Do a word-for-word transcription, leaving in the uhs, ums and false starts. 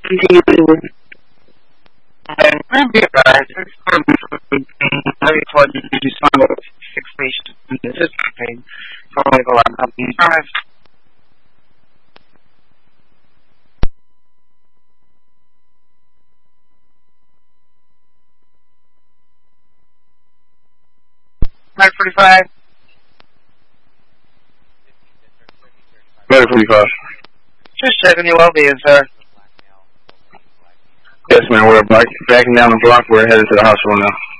continue to. And I'm here, guys. It's going to be very important to do some of the fixation in the system thing. So I'm going to go out and help you guys. nine forty-five. nine forty-five. Just checking you well being, sir. Yes, man, we're back, backing down the block. We're headed to the hospital now.